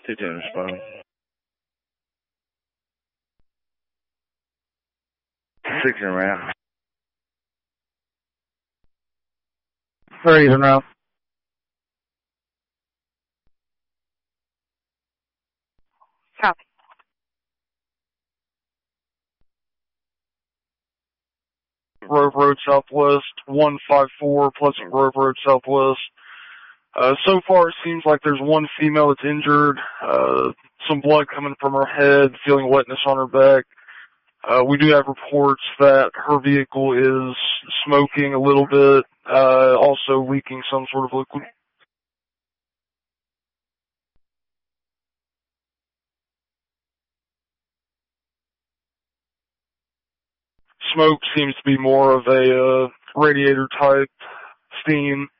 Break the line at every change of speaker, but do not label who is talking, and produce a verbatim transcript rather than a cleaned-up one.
two ten respond. Six in route.
Thirty in route.
Copy.
Grove Road Southwest, one five four, Pleasant Grove Road Southwest. Uh, so far it seems like there's one female that's injured, uh, some blood coming from her head, feeling wetness on her back. Uh, we do have reports that her vehicle is smoking a little bit, uh, also leaking some sort of liquid. Smoke seems to be more of a uh, radiator type steam.